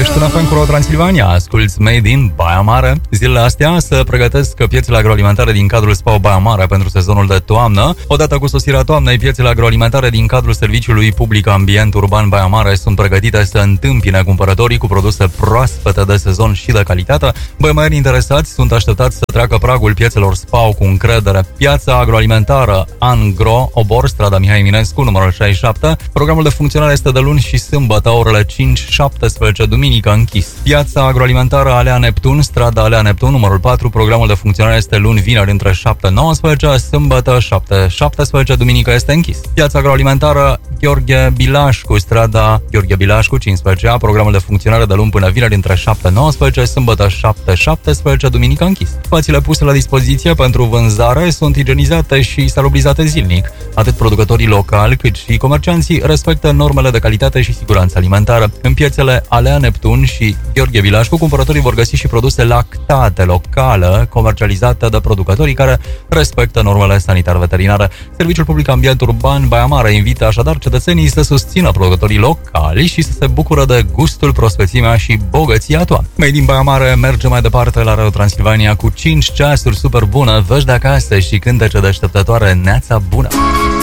Ești în FM cu Ro Transilvania, asculți Made in Baia Mare. Zilele astea se pregătesc piețele agroalimentare din cadrul SPAO Baia Mare pentru sezonul de toamnă. Odată cu sosirea toamnei, piețele agroalimentare din cadrul Serviciului Public Ambient Urban Baia Mare sunt pregătite să întâmpine cumpărătorii cu produse proaspete de sezon și de calitate. Băiemaieri interesați sunt așteptați să treacă pragul piețelor SPAO cu încredere. Piața agroalimentară Angro, Obor, strada Mihai Eminescu, numărul 67. Programul de funcționare este de luni și sâmbătă, orele 5-17, duminică închis. Piața agroalimentară Alea Neptun, strada Alea Neptun, numărul 4. Programul de funcționare este luni, vineri între 7-19, sâmbătă 7-17, duminică este închis. Piața agroalimentară Gheorghe Bilașcu, strada Gheorghe Bilașcu, 15A. Programul de funcționare de luni până vineri între 7-19, sâmbătă 7-17, duminică închis. Spațiile puse la dispoziție pentru vânzare sunt igienizate și salubrizate zilnic. Atât producătorii locali cât și comercianții respectă normele de calitate și siguranță alimentară. În piețele Alea Neptun și Gheorghe Bilașcu, cumpărătorii vor găsi și produse lactate locale comercializate de producătorii care respectă normele sanitar-veterinare. Serviciul Public Ambient Urban Baia Mare invită așadar cetățenii să susțină producătorii locali și să se bucură de gustul, prospețimea și bogăția toamnei. Made in Baia Mare merge mai departe la Radio Transilvania cu 5 ceasuri super bune, vești de acasă și cântece deșteptătoare. Neața bună!